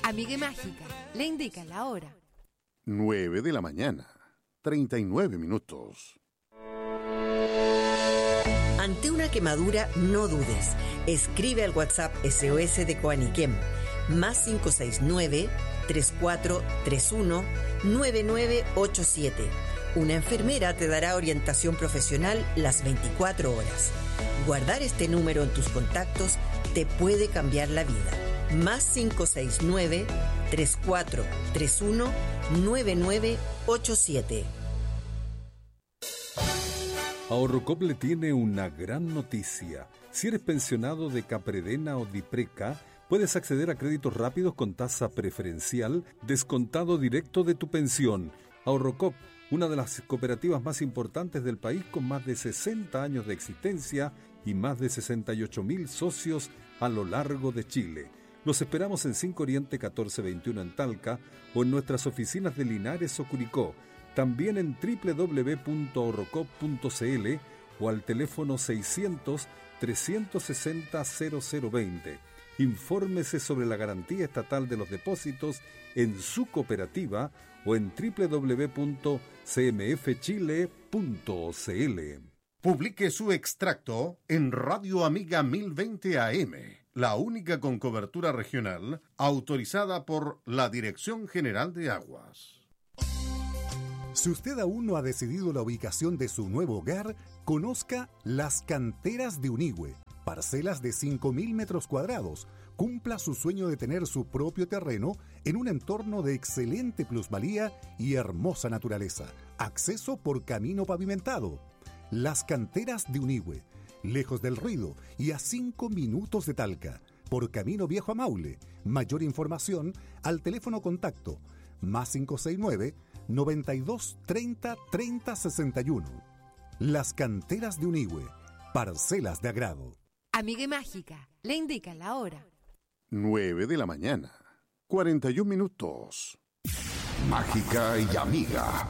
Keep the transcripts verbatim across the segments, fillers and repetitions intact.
Amiga Mágica le indica la hora. nueve de la mañana, treinta y nueve minutos. Ante una quemadura, no dudes. Escribe al WhatsApp S O S de Coaniquem, más cinco seis nueve, tres cuatro tres uno, nueve nueve ocho siete. Una enfermera te dará orientación profesional las veinticuatro horas. Guardar este número en tus contactos te puede cambiar la vida. Más cinco seis nueve, tres cuatro tres uno, nueve nueve ocho siete. Ahorrocop le tiene una gran noticia. Si eres pensionado de Capredena o Dipreca, puedes acceder a créditos rápidos con tasa preferencial, descontado directo de tu pensión. Ahorrocop, una de las cooperativas más importantes del país con más de sesenta años de existencia y más de sesenta y ocho mil socios a lo largo de Chile. Los esperamos en cinco Oriente catorce veintiuno en Talca o en nuestras oficinas de Linares o Curicó. También en doble u doble u doble u punto ahorrocop punto c l o al teléfono seiscientos, trescientos sesenta, cero cero veinte. Infórmese sobre la garantía estatal de los depósitos en su cooperativa o en doble u doble u doble u punto c m f chile punto c l. Publique su extracto en Radio Amiga mil veinte A M, la única con cobertura regional autorizada por la Dirección General de Aguas. Si usted aún no ha decidido la ubicación de su nuevo hogar, conozca Las Canteras de Unigüe, parcelas de cinco mil metros cuadrados. Cumpla su sueño de tener su propio terreno en un entorno de excelente plusvalía y hermosa naturaleza. Acceso por camino pavimentado. Las Canteras de Unigüe, lejos del ruido y a cinco minutos de Talca, por Camino Viejo a Maule. Mayor información al teléfono contacto más cinco seis nueve, noventa y dos, treinta, treinta, sesenta y uno. Las Canteras de Unigüe, parcelas de agrado. Amiga Mágica le indica la hora. nueve de la mañana, cuarenta y un minutos. Mágica y Amiga.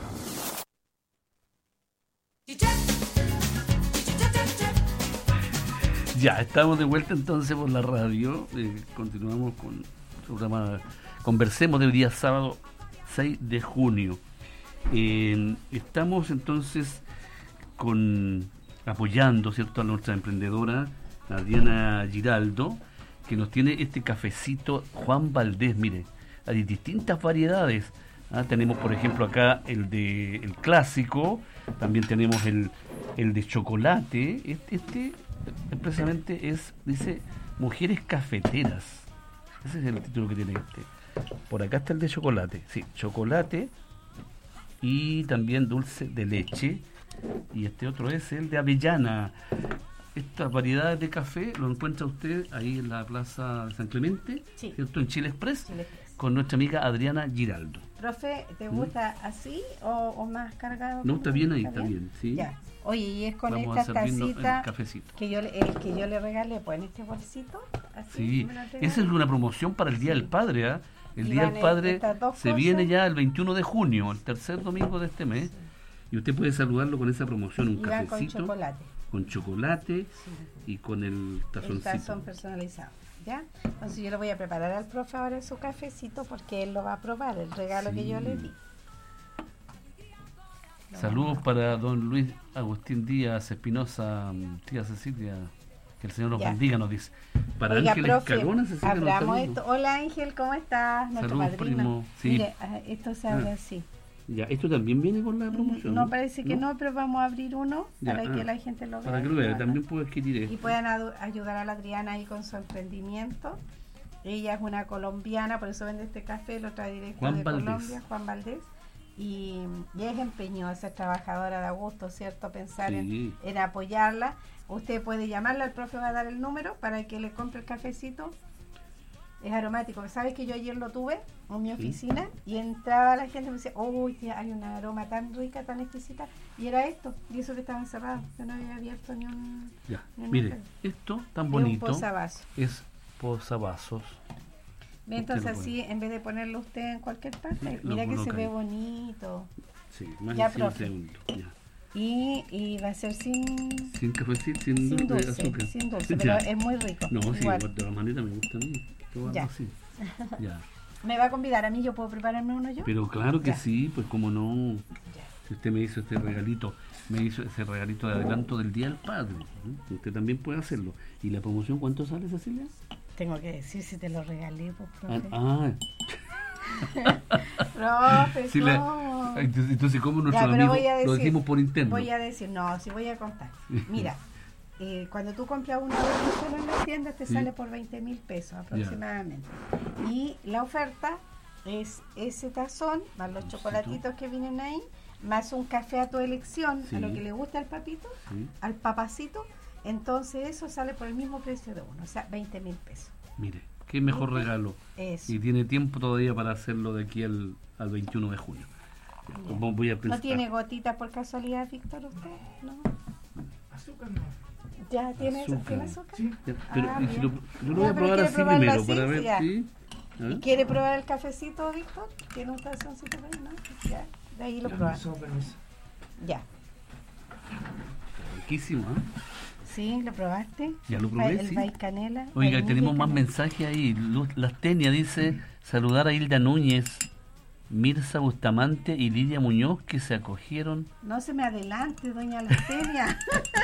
Ya, estamos de vuelta entonces por la radio. Eh, continuamos con el programa Conversemos del día sábado seis de junio. Eh, estamos entonces con apoyando, ¿cierto?, a nuestra emprendedora Adriana Giraldo, que nos tiene este cafecito Juan Valdés. Mire, hay distintas variedades. ¿ah? Tenemos, por ejemplo, acá el de el clásico, también tenemos el, el de chocolate. Este, este precisamente es, dice, Mujeres Cafeteras. Ese es el título que tiene este. Por acá está el de chocolate, sí, chocolate y también dulce de leche. Y este otro es el de avellana. Estas variedades de café lo encuentra usted ahí en la Plaza de San Clemente, sí, ¿cierto? En Chile Express, Chile Express, con nuestra amiga Adriana Giraldo. Profe, ¿te gusta ¿Mm? así o, o más cargado? No, está bien ahí, está bien, bien sí. Ya. Oye, y es con Vamos esta tacita que yo, el que yo le regalé, pues en este bolsito. Sí, Así, esa es una promoción para el Día sí. del Padre. ¿eh? El y Día del Padre se cosas. viene ya el veintiuno de junio, el tercer domingo de este mes. Sí. Y usted puede saludarlo con esa promoción, un y cafecito. Con chocolate. Con chocolate sí. y con el tazoncito. El tazón personalizado. ¿Ya? Entonces yo le voy a preparar al profe ahora su cafecito porque él lo va a probar, el regalo sí. que yo le di. Saludos para don Luis Agustín Díaz Espinosa, tía Cecilia, que el Señor nos ya. bendiga, nos dice. Para Oiga, Ángeles profe, Cagona, Cecilia, abramos esto. Hola Ángel, ¿cómo estás? Nuestro Saludos, primo. Sí. Mire, esto se abre ah. así. Ya, esto también viene con la promoción. No, no parece que no, no pero vamos a abrir uno ya, para ah, que la gente lo vea. Para que lo vea, también puedo adquirir esto. Y puedan ad- ayudar a la Adriana ahí con su emprendimiento. Ella es una colombiana, por eso vende este café, lo trae directo Juan de Valdés. Colombia, Juan Valdés. Y, y es empeñosa, es trabajadora, da gusto, ¿cierto? Pensar sí. en, en apoyarla. Usted puede llamarla, el profe va a dar el número para que le compre el cafecito. Es aromático. ¿Sabes que yo ayer lo tuve en mi oficina? Sí. Y entraba la gente y me decía, uy, oh, hay un aroma tan rica, tan exquisita. Y era esto, y eso que estaba encerrado. Yo no había abierto ni un... Ya, ni un mire, hotel. Esto tan bonito es un posavasos. Es posavasos. Entonces así, en vez de ponerlo usted en cualquier parte, lo mira que se ve bonito. Sí, más ya, de segundo, ya. Y, y va a ser sin... Sin cafecito, sin, sin dulce, azúcar. Sin dulce, pero es muy rico. No, igual. sí, de todas maneras me gusta a mí. Ya. Así. Ya. ¿Me va a convidar a mí? ¿Yo puedo prepararme uno yo? Pero claro que Ya. sí, pues como no. Ya. Si usted me hizo este regalito, me hizo ese regalito de adelanto del Día del Padre, ¿no? Usted también puede hacerlo. ¿Y la promoción cuánto sale, Cecilia? Tengo que decir si te lo regalé, pues, Ah, profe. ah. Profe, Sí, la- ¿cómo? entonces, entonces, ¿cómo Ya, nuestros pero amigos voy a decir, lo decimos por interno? Voy a decir, no, sí voy a contar. Mira, eh, cuando tú compras una solo en la tienda te Sí. sale por veinte mil pesos aproximadamente. Y la oferta es ese tazón, más los Tazito. chocolatitos que vienen ahí, más un café a tu elección, Sí. a lo que le gusta al papito, Sí. al papacito. Entonces eso sale por el mismo precio de uno, o sea, veinte mil pesos. Mire, qué mejor ¿Viste? regalo. Eso. Y tiene tiempo todavía para hacerlo de aquí al, al veintiuno de junio. Como voy a ¿No pensar. tiene gotitas por casualidad, Víctor, usted? ¿No? Azúcar no. ¿Ya tiene azúcar? Azúcar. ¿Tiene azúcar? Sí. Ya, pero, Ah, y si bien. lo, yo lo Ya, voy a pero probar ¿quiere así probarlo primero así? para ver Ya. si. ¿Ah? ¿Y quiere probar el cafecito, Víctor? ¿Tiene un tazoncito por ahí, no? Ya, de ahí lo prueba. Permiso, permiso. Ya. Riquísimo, ¿ah? ¿Sí? ¿Lo probaste? Ya lo probé, El sí. vainilla canela. Oiga, vainilla tenemos y más canela. mensajes ahí. Luz Lastenia dice saludar a Hilda Núñez, Mirza Bustamante y Lidia Muñoz que se acogieron. No se me adelante, doña Lastenia.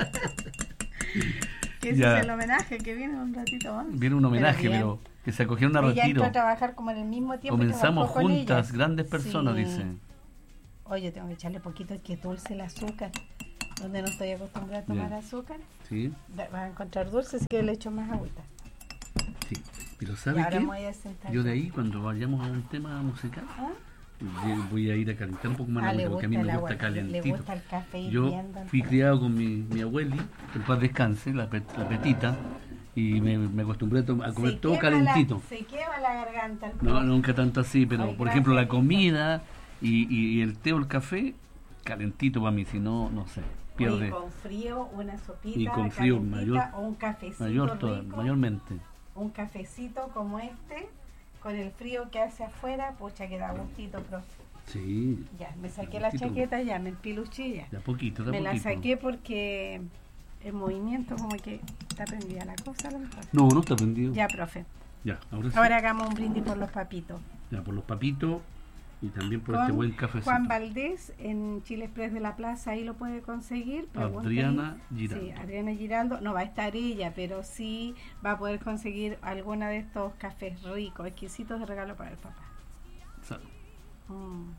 Que ese Ya. es el homenaje que viene un ratito más. Viene un homenaje, bien. pero, que se acogieron a Ella retiro. entró a trabajar como en el mismo tiempo. y Comenzamos trabajó con juntas, ellas. grandes personas, Sí. dice. Oye, tengo que echarle poquito, es que dulce el azúcar. Donde no estoy acostumbrada a tomar Bien. azúcar, Sí, va- vas a encontrar dulce, así que le echo más agüita. sí. Pero Y ¿sabe ahora qué? me voy a sentar. Yo de ahí, cuando vayamos a un tema musical, ¿Ah? ye- voy a ir a calentar un poco más la Ah, le agüita, porque a mí gusta me el gusta agua, le- le calentito. gusta el café Yo hirviendo. fui criado con mi, mi abueli, que en paz descanse, la, pet- la petita, y me, me acostumbré a, to- a comer Se todo quema calentito. La, se quema la garganta. el No, profe. nunca tanto así, pero Ay, por ejemplo la gracias, comida y, y- y el té o el café, calentito para mí, si no, no sé, pierde. Oye, con frío, una sopita Y con frío, calentita, mayor- o un cafecito Mayor toda- rico, mayormente. un cafecito como este, con el frío que hace afuera, pucha, que da gustito, profe. Sí, Ya, me saqué la Gustito. chaqueta, ya, me empiluché ya. de a poquito, de a Me la poquito. saqué porque el movimiento como que está prendida la cosa a lo mejor. No, no está prendido. Ya, profe. Ya, ahora sí. Ahora hagamos un brindis por los papitos. Ya, por los papitos y también por Con este buen cafecito. Juan Valdés en Chile Express de la Plaza, ahí lo puede conseguir. Pregúntenle. Adriana Giraldo. Sí, Adriana Giraldo. No va a estar ella, pero sí va a poder conseguir alguna de estos cafés ricos, exquisitos de regalo para el papá. Salud. Mm.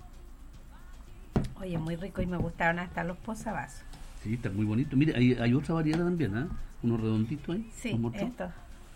Oye, muy rico y me gustaron hasta los posavasos. Sí, está muy bonito. Mire, hay, hay otra variedad también, ¿ah? Unos redonditos ahí. Sí, ¿nos mostró? esto.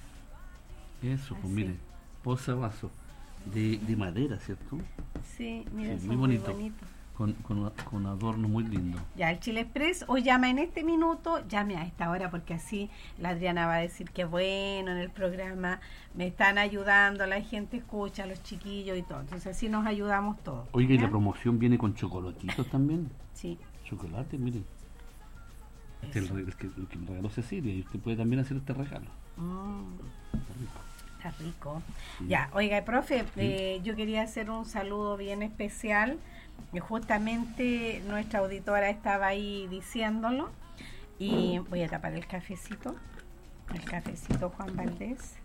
Eso, pues Así. mire, posavasos de, de madera, ¿cierto? Sí, mira, Sí, son muy muy bonito. bonitos. Con, con, con adorno muy lindo. Ya, el Chile Express, o llama en este minuto, llame a esta hora, porque así la Adriana va a decir que bueno en el programa, me están ayudando, la gente escucha, los chiquillos y todo. Entonces así nos ayudamos todos. Oiga, ¿y ¿ya? la promoción viene con chocolatitos también? Sí. Chocolate, mire. Este es el, re- el que, el que me regaló Cecilia y usted puede también hacer este regalo. Mm, Está rico. está rico. Sí. Ya, oiga, profe, eh, yo quería hacer un saludo bien especial. Eh, Justamente nuestra auditora estaba ahí diciéndolo. Y voy a tapar el cafecito. El cafecito Juan Valdés.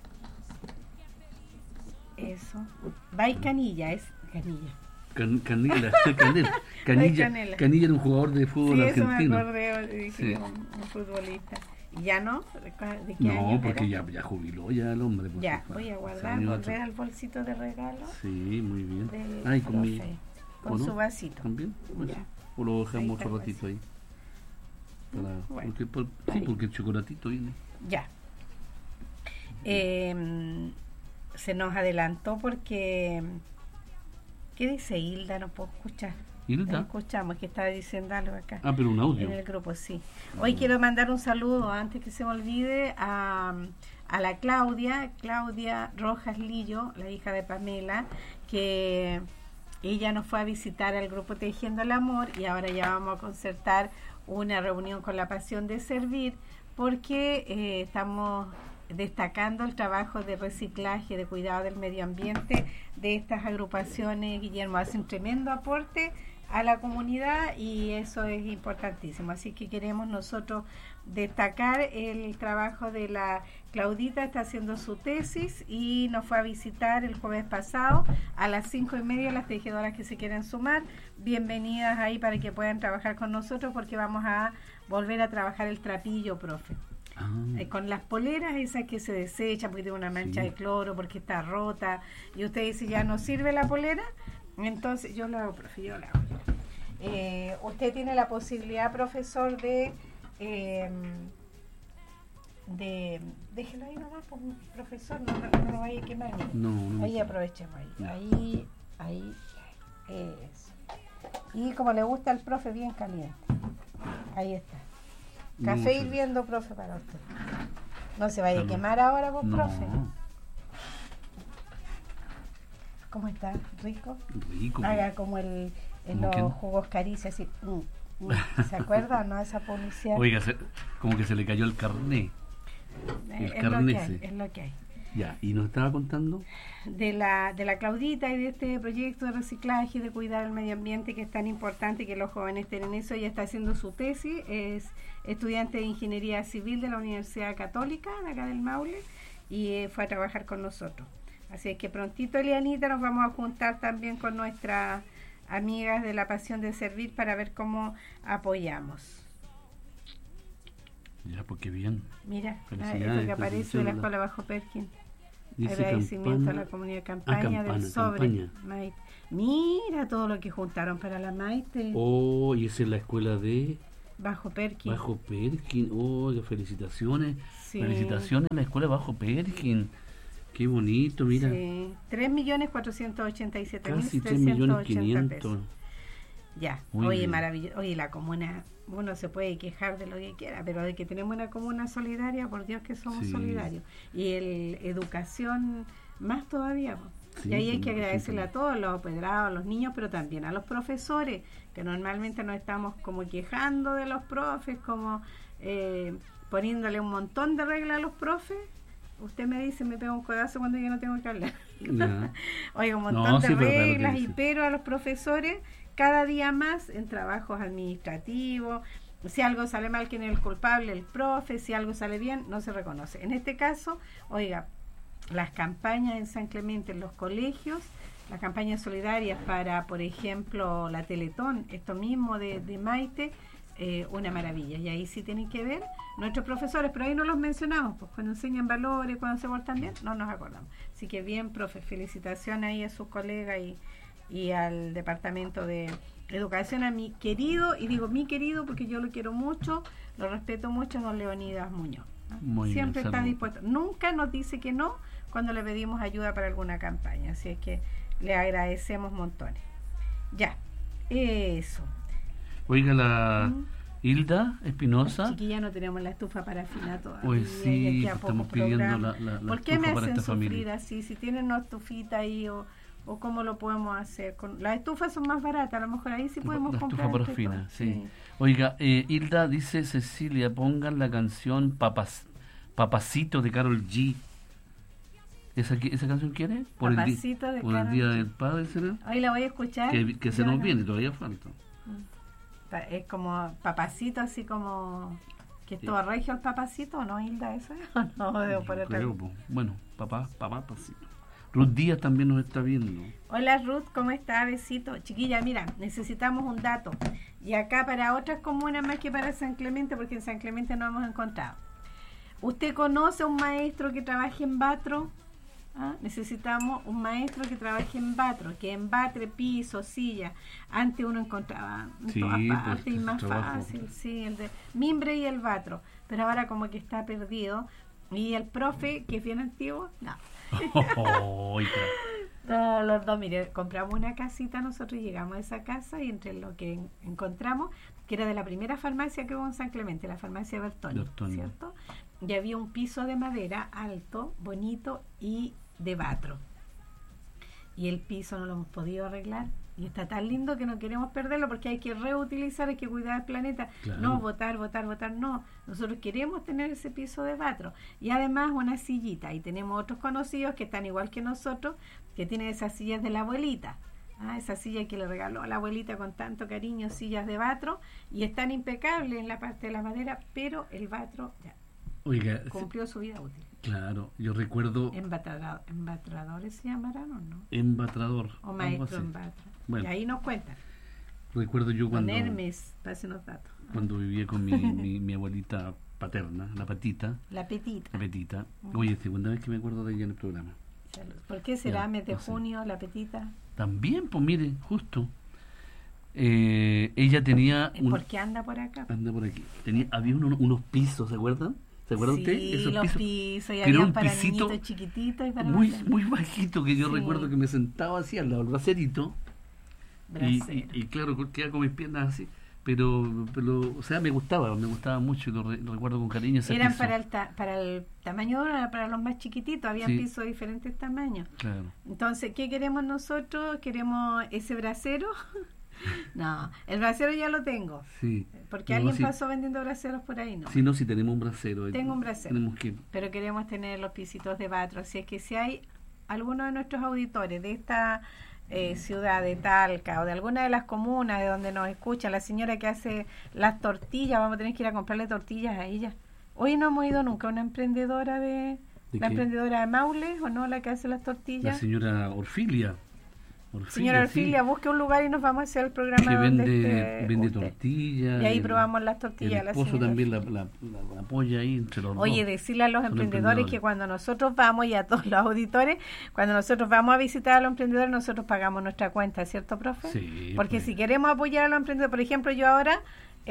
Eso. Va y canilla, es canilla. Can, canela, canela. Canilla, Canela. Canilla era un jugador de fútbol Sí, eso me argentino. acordé, dije, Sí. un, un futbolista. ¿Y ya no? ¿De qué No, año porque era? ya, ya jubiló ya el hombre. pues, Ya, fue voy a hace guardar, años volver atrás. al bolsito de regalo Sí, muy bien. del Ay, con mi... profe, ¿o con no? su vasito. ¿También? Bueno, Ya. o lo dejamos Ahí otro está el ratito ahí. Para, Bueno, porque, por- sí, ahí. porque el chocolatito viene. Ya. Eh, se nos adelantó porque... ¿Qué dice Hilda? No puedo escuchar. No ¿Hilda? escuchamos, que estaba diciendo algo acá. Ah, pero un audio. En el grupo, sí. Hoy quiero mandar un saludo, antes que se me olvide, a, a la Claudia, Claudia Rojas Lillo, la hija de Pamela, que ella nos fue a visitar al grupo Tejiendo el Amor y ahora ya vamos a concertar una reunión con la Pasión de Servir, porque eh, estamos destacando el trabajo de reciclaje, de cuidado del medio ambiente de estas agrupaciones. Guillermo hace un tremendo aporte a la comunidad y eso es importantísimo. Así que queremos nosotros destacar el trabajo de la Claudita, está haciendo su tesis y nos fue a visitar el jueves pasado a las cinco y media. Las tejedoras que se quieren sumar, bienvenidas ahí para que puedan trabajar con nosotros, porque vamos a volver a trabajar el trapillo, profe. Ah. Eh, con las poleras esas que se desechan porque tiene una mancha sí. de cloro, porque está rota, y usted dice ya no sirve la polera, entonces yo la hago, profe, yo la hago. Eh, usted tiene la posibilidad, profesor, de eh, de déjelo ahí nomás, profesor, no, no, no lo vaya a quemar. No, no ahí aprovechemos ahí, no. ahí, ahí, eso. Y como le gusta al profe, bien caliente. Ahí está. Café no, hirviendo, profe, para usted. No se vaya a quemar ahora vos, no. profe. ¿Cómo está? ¿Rico? Rico. Haga como el, en los que... jugos Caricia, así. Mm, mm. ¿Se acuerda, no? Esa publicidad. Oiga, se, como que se le cayó el carné. El es, carné lo que hay, es lo que hay. Ya, ¿y nos estaba contando? De la, de la Claudita y de este proyecto de reciclaje, de cuidar el medio ambiente, que es tan importante que los jóvenes tienen eso. Ella está haciendo su tesis, es estudiante de Ingeniería Civil de la Universidad Católica, de acá del Maule, y eh, fue a trabajar con nosotros. Así es que prontito, Elianita, nos vamos a juntar también con nuestras amigas de la Pasión de Servir para ver cómo apoyamos. Ya, porque bien. Mira, esto que aparece de la Escuela Bajo Perkin. Agradecimiento campana, a la comunidad Campaña, ah, campana del Sobre. Maite. Mira todo lo que juntaron para la Maite. Oh, y esa es la escuela de Bajo Perkin. Bajo Perkin. Oh, felicitaciones. Sí. Felicitaciones a la escuela Bajo Perkin. Qué bonito, mira. Sí. tres millones cuatrocientos ochenta y siete mil trescientos ochenta pesos. Casi tres millones quinientos. Ya, muy oye, maravilloso. Oye, la comuna, uno se puede quejar de lo que quiera, pero de que tenemos una comuna solidaria, por Dios que somos sí. solidarios. Y el educación más todavía. Sí, y ahí hay que agradecerle a todos, los apoderados, a los niños, pero también a los profesores, que normalmente nos estamos como quejando de los profes, como eh, poniéndole un montón de reglas a los profes. Usted me dice, me pega un codazo cuando yo no tengo que hablar. Yeah. Oiga, un montón no, de sí, reglas, y pero a los profesores cada día más en trabajos administrativos. Si algo sale mal, ¿quién es el culpable? El profe. Si algo sale bien, no se reconoce. En este caso, oiga, las campañas en San Clemente, en los colegios, las campañas solidarias para, por ejemplo, la Teletón, esto mismo de, de Maite, eh, una maravilla. Y ahí sí tienen que ver nuestros profesores, pero ahí no los mencionamos, pues cuando enseñan valores, cuando se portan bien, no nos acordamos. Así que bien, profe, felicitaciones ahí a sus colegas y y al Departamento de Educación, a mi querido, y digo mi querido porque yo lo quiero mucho, lo respeto mucho, don Leonidas Muñoz, ¿no? Siempre bien, está dispuesto, nunca nos dice que no cuando le pedimos ayuda para alguna campaña, así es que le agradecemos montones. Ya, eso. Oiga, la ¿Mm? Hilda Espinosa. Chiquilla, no tenemos la estufa parafina todavía. Pues sí, estamos pidiendo la, la, la ¿Por qué me hacen sufrir familia? Así? Si tienen una estufita ahí o o cómo lo podemos hacer. Con, las estufas son más baratas, a lo mejor ahí sí podemos la comprar. Estufa parafina, sí. sí. Oiga, eh, Hilda dice, Cecilia, pongan la canción Papas, Papacito de Karol G. ¿Esa, esa canción quiere? Por Papacito el, de por el Día del Padre, ¿será? Hoy la voy a escuchar. Que, que se nos no. viene, todavía falta. Es como papacito, así como que es todo regio el papacito, ¿no, Hilda? ¿Eso es? No, debo poner creo, pues, bueno, papá, papá, papacito. Ruth Díaz también nos está viendo. Hola Ruth, ¿cómo está? Besito. Chiquilla, mira, necesitamos un dato. Y acá para otras comunas más que para San Clemente, porque en San Clemente no hemos encontrado. ¿Usted conoce a un maestro que trabaje en Batro? ¿Ah? Necesitamos un maestro que trabaje en Batro, que embatre piso, silla. Antes uno encontraba en sí, todas partes pues, y más trabajo. fácil, sí, el de mimbre y el Batro. Pero ahora como que está perdido. Y el profe, que es bien antiguo, no. Oh, no, los dos, mire, compramos una casita, nosotros llegamos a esa casa y entre lo que en, encontramos, que era de la primera farmacia que hubo en San Clemente, la farmacia Bertoni, ¿cierto? Y había un piso de madera alto, bonito y de batro. y el piso no lo hemos podido arreglar. Y está tan lindo que no queremos perderlo porque hay que reutilizar, hay que cuidar el planeta. Claro. No botar, botar, botar, no. Nosotros queremos tener ese piso de batro. Y además una sillita. Y tenemos otros conocidos que están igual que nosotros, que tienen esas sillas de la abuelita. Ah, esa silla que le regaló a la abuelita con tanto cariño, sillas de batro. Y están impecables en la parte de la madera, pero el batro ya Oiga, cumplió su vida útil. Claro, yo recuerdo... Embatrador, ¿Embatradores se llamarán o no? Embastrador. O maestro embatra. Bueno, y ahí nos cuentan. Recuerdo yo cuando... Con Hermes, pásenos datos. Cuando vivía con mi, mi, mi abuelita paterna, la Patita. La Petita. La Petita. Oye, segunda vez que me acuerdo de ella en el programa. Salud. ¿Por qué será ya, mes de no sé. junio, la Petita? También, pues mire, justo. Eh, ella tenía... Un, ¿Por qué anda por acá? Anda por aquí. Tenía, había uno, unos pisos, ¿se acuerdan? ¿Se acuerda sí, usted? Esos los pisos, pisos y que era había un para pisito niñitos chiquititos y para muy, más muy bajito, que yo sí. recuerdo que me sentaba así al lado del bracerito. Y, y, y claro, quedaba con mis piernas así. Pero, pero, o sea, me gustaba, me gustaba mucho y lo, re, lo recuerdo con cariño. Ese Eran piso. para el, ta, para el tamaño de uno, para los más chiquititos, había sí. pisos de diferentes tamaños. Claro. Entonces, ¿qué queremos nosotros? ¿Queremos ese brasero? No, el brasero ya lo tengo. Sí. Porque no, alguien sí. pasó vendiendo braseros por ahí, ¿no? Sí, no, si tenemos un brasero. Tengo un brasero. Tenemos que... Pero queremos tener los pisitos de batro. Así es que si hay alguno de nuestros auditores de esta eh, ciudad de Talca o de alguna de las comunas de donde nos escucha, la señora que hace las tortillas, vamos a tener que ir a comprarle tortillas a ella. Hoy no hemos ido nunca a una emprendedora de... ¿De la qué? emprendedora de Maule, ¿o no? La que hace las tortillas. La señora Orfilia. Orfilia Señora Orfilia, sí. busque un lugar y nos vamos a hacer el programa que vende, donde esté vende usted. tortillas. Y ahí el, probamos las tortillas. El la esposo señora también la, la, la, la apoya ahí entre los Oye, dos. decirle a los Son emprendedores que cuando nosotros vamos, y a todos los auditores, cuando nosotros vamos a visitar a los emprendedores, nosotros pagamos nuestra cuenta, ¿cierto, profe? Sí. Porque pues. si queremos apoyar a los emprendedores, por ejemplo, yo ahora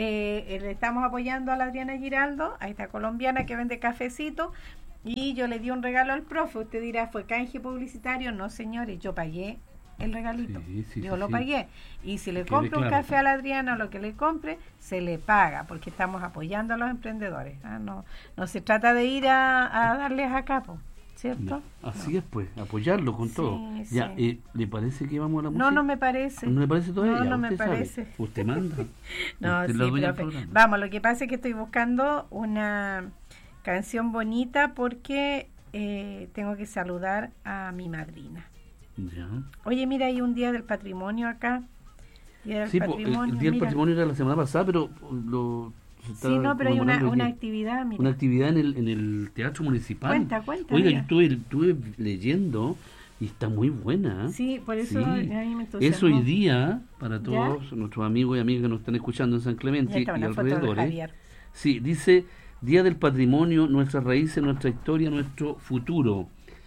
eh, le estamos apoyando a la Adriana Giraldo, a esta colombiana que vende cafecito, y yo le di un regalo al profe. Usted dirá, ¿fue canje publicitario? No, señores, yo pagué el regalito, Sí, sí, yo sí, lo sí. pagué, y si le Que compro quede un claro. café a la Adriana o lo que le compre, se le paga, porque estamos apoyando a los emprendedores. ¿Ah? No, no se trata de ir a, a darles a capo, ¿cierto? No, así No. es, pues, apoyarlo con Sí, todo. Ya, sí. eh, ¿le parece que vamos a la música? No, no me parece. ¿No le parece todavía? No, no Usted me sabe. parece. Usted manda. No, Usted sí, la dueña del profe. programa. Vamos, lo que pasa es que estoy buscando una canción bonita porque eh, tengo que saludar a mi madrina. Ya. Oye, mira, hay un día del patrimonio acá. Día del Sí, po, el, patrimonio, el Día del mira. Patrimonio era la semana pasada, pero lo... se está Sí, no, pero hay una, conmemorando hoy una día. actividad, mira. Una actividad en el, en el Teatro Municipal. Cuenta, cuenta, Oiga, mira. yo estuve, estuve leyendo y está muy buena. ¿eh? Sí, por eso Sí. a mí me entusiasmó. Es hoy día, para todos nuestros amigos y amigas que nos están escuchando en San Ya Clemente está y una foto de alrededores. Javier. Sí, dice Día del Patrimonio, nuestras raíces, nuestra historia, nuestro futuro.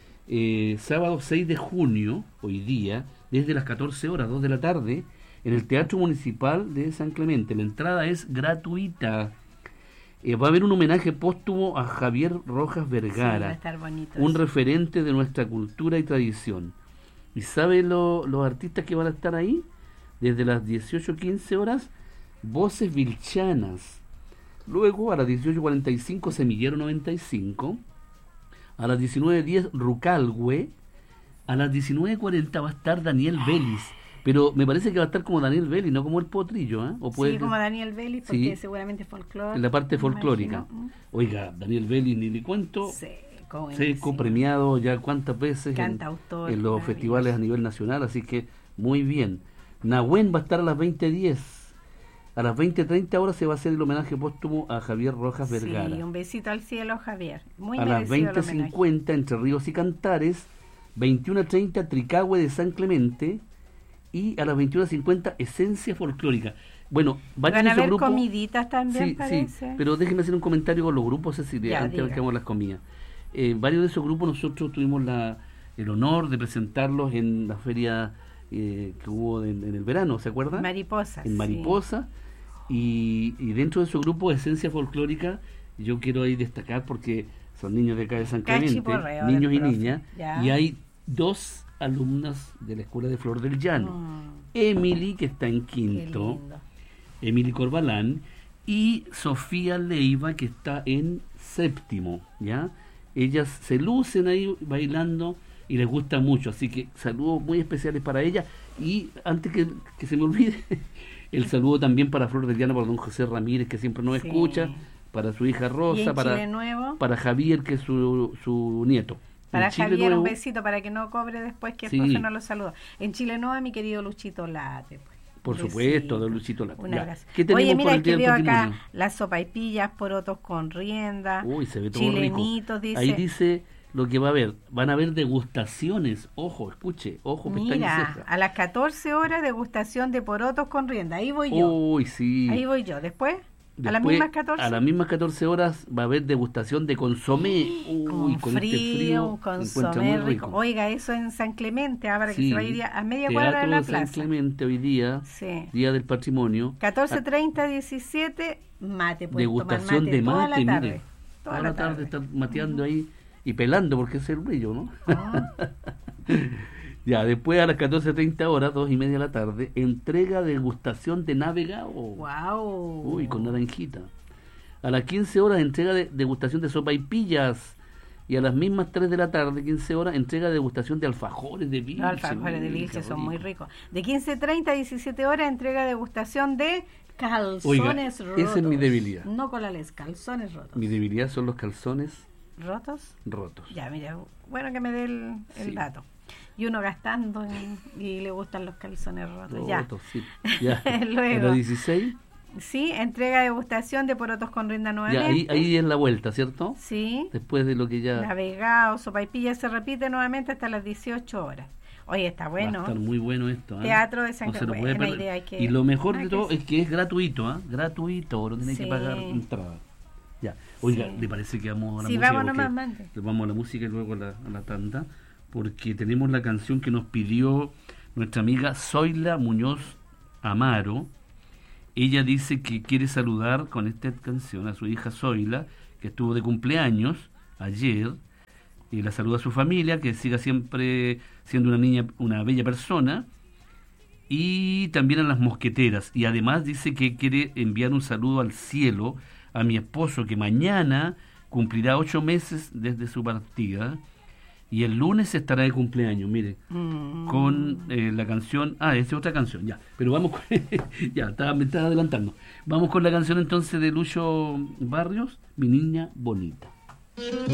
Eh, sábado seis de junio, hoy día, desde las catorce horas, dos de la tarde, en el Teatro Municipal de San Clemente. La entrada es gratuita. Eh, va a haber un homenaje póstumo a Javier Rojas Sí, va a Vergara, estar bonito. un eso. referente de nuestra cultura y tradición. ¿Y sabe lo, los artistas que van a estar ahí? Desde las dieciocho quince horas, Voces Vilchanas. Luego, a las dieciocho cuarenta y cinco, Semillero noventa y cinco. A las diecinueve diez, Rucalhue. A las diecinueve cuarenta va a estar Daniel Vélez. Pero me parece que va a estar como Daniel Vélez, no como el Potrillo. ¿eh? O puede Sí, como Daniel Vélez, porque Sí. seguramente folclore. en la parte me folclórica. imagino. Oiga, Daniel Vélez, ni le cuento. Seco, Seco, buenísimo. premiado ya cuántas veces en, Cantautor, en los maravilloso. festivales a nivel nacional, así que muy bien. Nahuen va a estar a las veinte diez. A las veinte treinta horas se va a hacer el homenaje póstumo a Javier Rojas Vergara. Sí, un besito al cielo, Javier. Muy A las merecido el veinte homenaje. cincuenta, Entre Ríos y Cantares. veintiuno treinta, Tricahue de San Clemente. Y a las veintiuno cincuenta, Esencia Folclórica. Bueno, varios Van de a esos haber grupos... comiditas también, Sí, parece. sí, pero déjenme hacer un comentario con los grupos, Cecilia, Ya, antes de diga. que hagamos las comidas. Eh, varios de esos grupos nosotros tuvimos la, el honor de presentarlos en la feria eh, que hubo en, en el verano, ¿se acuerdan? Mariposas. En Mariposa. Y, y dentro de su grupo Esencia Folclórica, yo quiero ahí destacar porque son niños de acá de San Clemente, Cachiporreo niños del y profe. niñas, Ya. y hay dos alumnas de la Escuela de Flor del Llano. Mm, Emily, que está en qué quinto, lindo. Emily Corbalán, y Sofía Leiva, que está en séptimo, ¿ya? Ellas se lucen ahí bailando y les gusta mucho, así que saludos muy especiales para ella. Y antes que, que se me olvide, el saludo también para Flor de Diana, para don José Ramírez, que siempre nos sí. escucha, para su hija Rosa, para, para Javier, que es su, su nieto. Para Javier, Nuevo, un besito para que no cobre después que el sí. profe no lo saluda. En Chile Nuevo, mi querido Luchito Late. Pues. Por besito. Supuesto, don Luchito Late. Un abrazo. Oye, mira, el que veo acá las sopaipillas, porotos con rienda, uy, se ve todo chilenitos, rico. Dice. Ahí dice lo que va a haber. Van a haber degustaciones. Ojo, escuche, ojo, mira, a las catorce horas degustación de porotos con rienda. Ahí voy yo. Uy, sí. Ahí voy yo. Después... Después, a las mismas catorce. A las mismas catorce horas va a haber degustación de consomé. Uy, con, con frío, este frío, consomé rico. rico. Oiga, eso en San Clemente, ahora sí. que se va a ir a media Teatro cuadra de la de plaza. San Clemente hoy día, sí. Día del Patrimonio. catorce treinta, diecisiete, mate. Degustación mate, de mate, toda la tarde, mire. Toda, toda la tarde, tarde estar mateando uh-huh. ahí y pelando porque es el brillo, ¿no? Uh-huh. Ya, después a las catorce treinta horas, dos y media de la tarde, entrega de degustación de navegado. Wow. Uy, con naranjita. A las quince horas, entrega de degustación de sopaipillas. Y a las mismas tres de la tarde, quince horas, entrega de degustación de alfajores de Vilche. Los alfajores de Vilche son muy ricos. De quince treinta a diecisiete horas, entrega de degustación de calzones Oiga, rotos. Esa es mi debilidad. No colales, calzones rotos. Mi debilidad son los calzones rotos. Rotos. Ya, mira, bueno que me dé el, el sí. dato. Y uno gastando y, y le gustan los calzones rotos. rotos ya. Sí. Ya. Luego. A las dieciséis. Sí, entrega de degustación de porotos con rienda nuevamente. Ya, ahí, ahí es la vuelta, ¿cierto? Sí. Después de lo que ya... Navegado, sopaipilla se repite nuevamente hasta las dieciocho horas. Oye, está bueno. Va a estar muy bueno esto. ¿eh? Teatro de San no Buena idea, hay que... Y lo mejor de todo es que es gratuito, ¿ah? ¿eh? Gratuito, no tiene sí. que pagar entrada. Ya. Oiga, sí. ¿le parece que vamos a la sí, música? Sí, vamos nomás, mande. Vamos a la música y luego a la, a la tanda, porque tenemos la canción que nos pidió nuestra amiga Zoila Muñoz Amaro. Ella dice que quiere saludar con esta canción a su hija Zoila, que estuvo de cumpleaños ayer, y la saluda a su familia, que siga siempre siendo una niña, una bella persona, y también a las mosqueteras. Y además dice que quiere enviar un saludo al cielo a mi esposo, que mañana cumplirá ocho meses desde su partida, y el lunes estará de cumpleaños, mire, mm. con eh, la canción, ah, esa es otra canción, ya, pero vamos con, ya, está, me está adelantando, vamos con la canción entonces de Lucho Barrios, Mi Niña Bonita.